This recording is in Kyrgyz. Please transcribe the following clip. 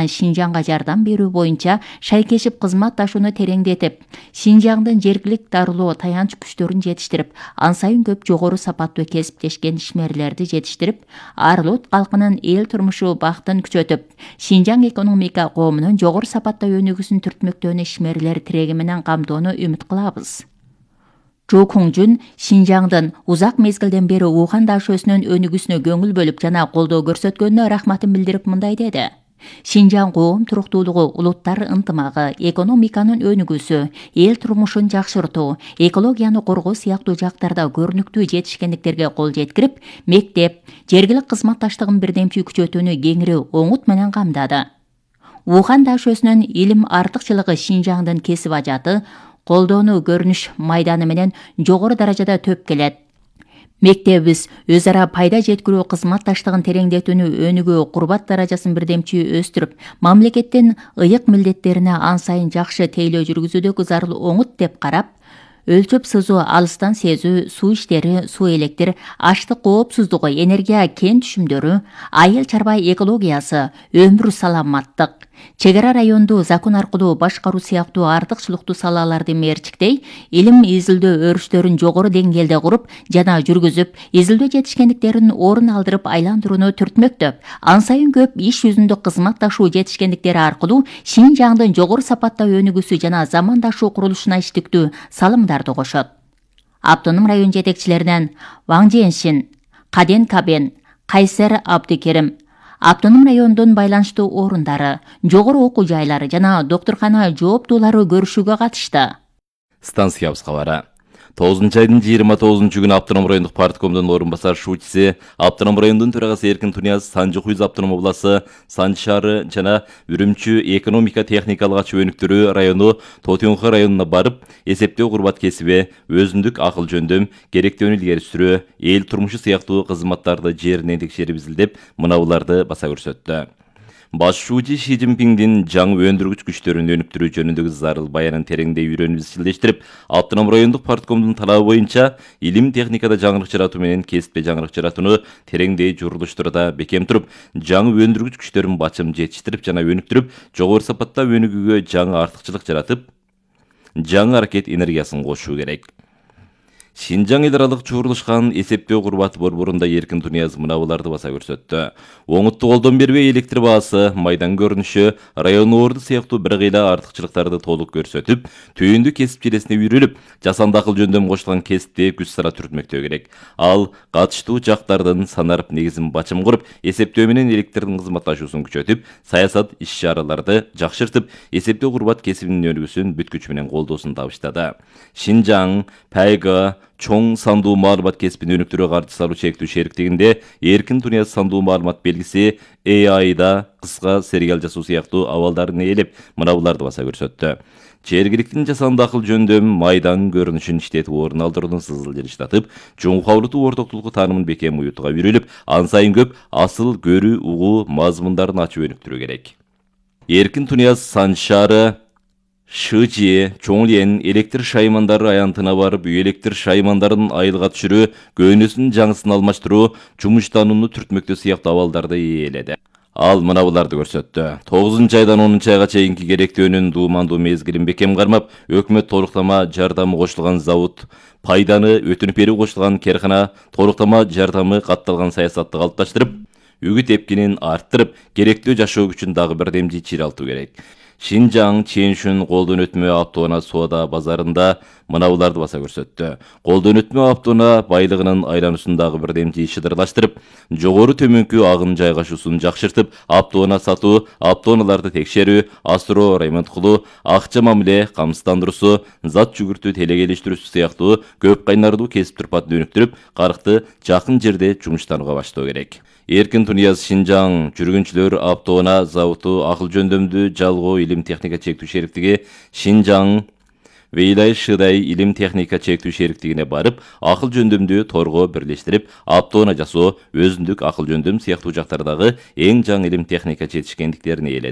жаткан Шинжаңга жардам берүү боюнча шайкешип кызматташууну тереңдетип, Шинжаңдын жергиликтүү дарылоо таянч күчтөрүн жетиштирип, ан сайын көп жогору сапаттуу кесиптешкен ишмерлерди жетиштирип, Арлут калкынын эл турмушу бактын күчөтүп, Шинжаң экономика коомунун жогору сапатта өнүгүүсүн түртмөктөөнү ишмерлер тиреги менен камдоону үмүт кылабыз. Чжу Кунжун Шинжаңдын узак мезгилден бери Ухань дашөсүнүн өнүгүүсүнө көңүл бөлүп жана колдоо көрсөткөнүнө рахматын билдирип мындай деди. Шинжаң коом туруктуулугу, улуттар ынтымагы, экономиканын өнүгүүсү, эл турмушун жакшыртуу, экологияны коргоо сыяктуу жактарда көрүнүктүү жетишкендиктерге кол жеткирип, мектеп, жергилик кызматташтыгын бирдемчи күчөтүүнү кеңири оңут менен камдады. Ухань дашөсүнүн илим артыкчылыгы Шинжаңдын кесип ажаты, колдоону көрүнүш майданы менен жогору даражада төп келет. Мектебибиз өз ара пайда жеткирүү кызматташтыгын тереңдетүүнү өнүгүү курбат даражасын бирдемчи өстүрүп, мамлекеттин ыйык милдеттерине ан сайын жакшы тейлөө жүргүзүүдөгү зарыл оңут деп карап, өлчөп сызуу, алыстан сезүү, суу иштери, суу электр, аштык коопсуздугу, энергия кен түшүмдөрү, айыл чарба экологиясы, өмүр саламаттык, чегара райондуу закон аркылуу башкаруу сыяктуу артыкчылыктуу салаларды мерчиктей, илим изилдөө өрүштөрүн жогору деңгээлде куруп жана жүргүзүп, изилдөө жетишкендиктерин орун алдырып айландырууну түртмөктөп, ан сайын көп иш жүзүндө кызматташуу жетишкендиктери аркылуу Шинжаңдын жогору сапатта өнүгүүсү жана замандашуу курулушуна иштиктүү салымдарды кошот. Автоном район жетекчилеринен Ваң Женшин, Каден Кабен, Кайсер Абдыкерим, автоном райондун байланыштуу орундары, жогору окуу жайлары жана доктуркана жооптуулары көрүшүүгө катышты. Станциябыз кабары. 9 айдын 29 күнү Автоном райондук парткомдун орун басар шуучиси, Автоном райондун төрагасы Эркин Тунияз, Санжы Хуйз автоном обласы, Санжы шаары жана Үрүмчү экономика техникалык ачуу өнүктүрүү району Тотюнха районуна барып, эсептөө курбат кесиби, өзүндүк акыл жөндөм, керектөөнү илгери сүрүү, эл турмушу сыяктуу кызматтарды жеринен текшерип изилдеп, мынауларды баса көрсөттү. Башчуучу Ши Цзиньпиңдин жаңы өндүргүч күчтөрүн өнүктүрүү жөнүндөгү зарыл баянын тереңдей үйрөнүп изчилдештирип, Автоном райондук парткомдун талабы боюнча илим техникада жаңырык жаратуу менен кесипте жаңырык жаратууну тереңдей журулуштурууда бекем туруп, жаңы өндүргүч күчтөрүн бачым жетиштирип жана өнүктүрүп, жогору сапатта өнүгүүгө жаңы артыкчылык жаратып, жаңы аракет энергиясын кошуу керек. Шинжаң эл аралык чогулушкан эсептөө курбаты борборунда Эркин Тунияз мынауларды баса көрсөттү. Оңуттуу колдон бербей электр баасы, майдан көрүнүшү, район орду сыяктуу бир кыйла артыкчылыктарды толук көрсөтүп, түйүндү кесип желесине үйрүлүп, жасанды акыл жөндөм кошулган кесипти күч сара түртмөктөө керек. Ал катыштуу жактардын санарып негизин бачым куруп, эсептөө менен электрдин кызматташуусун күчөтүп, саясат иш-чараларды жакшыртып, эсептөө курбат кесибинин өнүгүүсүн бүт күчү менен колдоосун табыштады. Шинжаң, Пайга, чоң сандуу маалымат кесибин өнүктүрүүгө каршы салуу чектүү шериктигинде Эркин Тунияз сандуу маалымат белгиси AI-да кыска сериал жасоо сыяктуу абалдарын ээлеп, мынауларды баса көрсөттү. Жергиликтин жасанды акыл жөндөм майдан көрүнүшүн иштетип орун алдырууну сызыл жылыштатып, жумхалытуу ортоктулугу таанымын бекем уютууга үйрүлүп, ан сайын көп асыл көрүү, угуу, мазмундарын ачып өнүктүрүү керек. Эркин Тунияз Санжы шаары, Шыжи, Чоңлен электр шаймандары аянтына барып, үй электр шаймандарын айылга түшүрүү, көйнөсүнүн жаңысын алмаштыруу, жумуштанууну түртмөктөө сыяктуу абалдарды ээледи. Ал мынауларды көрсөттү. 9 айдан 10 айга чейинки керектөөнүн дуумандуу мезгилин бекем кармап, өкмөт толуктама жардамы кошулган завод, пайданы өтүнүп берүү кошулган керкана, толуктама жардамы катталган саясатты калыпташтырып, үгүт эпкинин арттырып, керектөө жашоо күчүн дагы бирдемчи чиралтуу керек. Шинжаң Ченшүн колдон өтмө автоунаа соода базарында мынауларды баса көрсөттү. Колдон өтмө автоунаа байлыгынын айлануусундагы бирдемчи шыдырлаштырып, жогору төмөнкү агын жайгашуусун жакшыртып, автоунаа сатуу, автоунааларды текшерүү, асыроо, ремонт кылуу, акча мамиле, камсыздандыруусу, зат жүгүртүү телегелештирүүсү сыяктуу көп кайнардуу кесип турпатын өнүктүрүп, карыкты жакын жерде жумуштанууга баштоо керек. Эркин Тунияз Шинжаң жүргүнчүлөр автоунаа заводу акыл жөндөмдүү жалгоо илим техника чектүү шериктиги Шинжаң Вейлай Шыдай илим техника чектүү шериктигине барып, акыл жөндөмдүү торго бирлештирип, автоунаа жасоо, өзүндүк акыл жөндөм сыяктуу жактардагы эң жаңы илим техника жетишкендиктерин ээледи.